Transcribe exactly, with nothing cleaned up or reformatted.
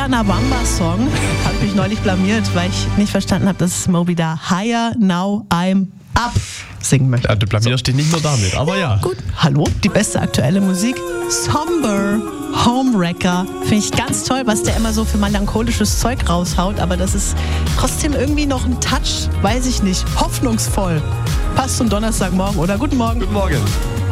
Chuquibamba-Song. Habe ich mich neulich blamiert, weil ich nicht verstanden habe, dass Moby da Higher Now I'm Up singen möchte. Ja, du blamierst dich nicht nur damit, aber ja. ja. Gut, hallo, die beste aktuelle Musik. Somber, Homewrecker. Finde ich ganz toll, was der immer so für melancholisches Zeug raushaut, aber das ist trotzdem irgendwie noch ein Touch, weiß ich nicht, hoffnungsvoll. Passt zum Donnerstagmorgen, oder? Guten Morgen. Guten Morgen.